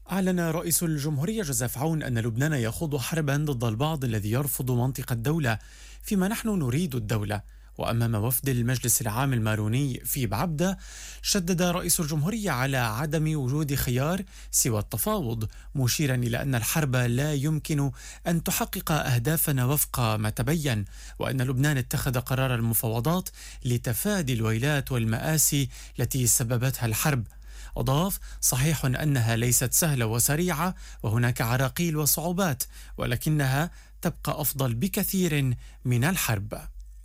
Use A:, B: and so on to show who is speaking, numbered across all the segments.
A: أعلن رئيس الجمهورية جوزيف عون أن لبنان يخوض حربا ضد البعض الذي يرفض منطق الدولة، فيما نحن نريد الدولة. وأمام وفد المجلس العام الماروني في بعبدة، شدد رئيس الجمهورية على عدم وجود خيار سوى التفاوض، مشيرا إلى أن الحرب لا يمكن أن تحقق أهدافنا وفق ما تبين، وأن لبنان اتخذ قرار المفاوضات لتفادي الويلات والمآسي التي سببتها الحرب. أضاف: صحيح أنها ليست سهلة وسريعة وهناك عراقيل وصعوبات، ولكنها تبقى أفضل بكثير من الحرب.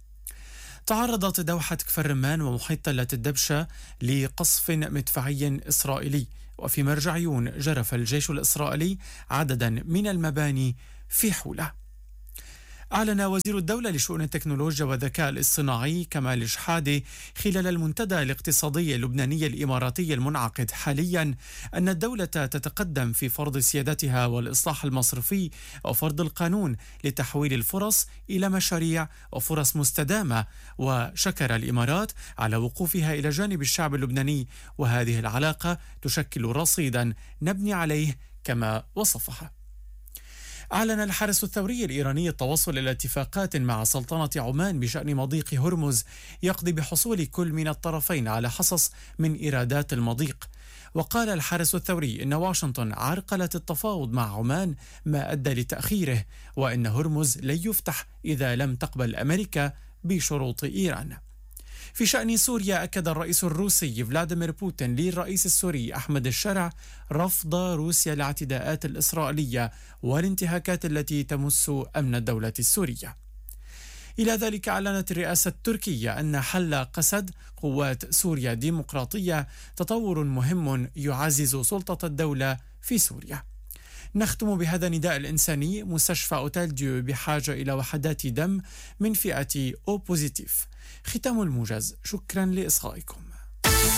A: تعرضت دوحة كفر رمان ومحيط تلة الدبشة لقصف مدفعي إسرائيلي، وفي مرجعيون جرف الجيش الإسرائيلي عددا من المباني في حولة. أعلن وزير الدولة لشؤون التكنولوجيا والذكاء الاصطناعي كمال شحادة خلال المنتدى الاقتصادي اللبناني الإماراتي المنعقد حاليا أن الدولة تتقدم في فرض سيادتها والإصلاح المصرفي وفرض القانون لتحويل الفرص إلى مشاريع وفرص مستدامة، وشكر الإمارات على وقوفها إلى جانب الشعب اللبناني، وهذه العلاقة تشكل رصيدا نبني عليه كما وصفها. أعلن الحرس الثوري الإيراني التوصل إلى اتفاقات مع سلطنة عمان بشأن مضيق هرمز يقضي بحصول كل من الطرفين على حصص من إيرادات المضيق. وقال الحرس الثوري إن واشنطن عرقلت التفاوض مع عمان ما أدى لتأخيره، وإن هرمز لن يفتح إذا لم تقبل أمريكا بشروط إيران. في شأن سوريا، أكد الرئيس الروسي فلاديمير بوتين للرئيس السوري أحمد الشرع رفض روسيا الاعتداءات الإسرائيلية والانتهاكات التي تمس أمن الدولة السورية. إلى ذلك، أعلنت الرئاسة التركية أن حل قسد قوات سوريا الديمقراطية تطور مهم يعزز سلطة الدولة في سوريا. نختم بهذا النداء الإنساني: مستشفى أوتيل ديو بحاجة إلى وحدات دم من فئة أو بوزيتيف. ختام الموجز، شكرا لإصغائكم.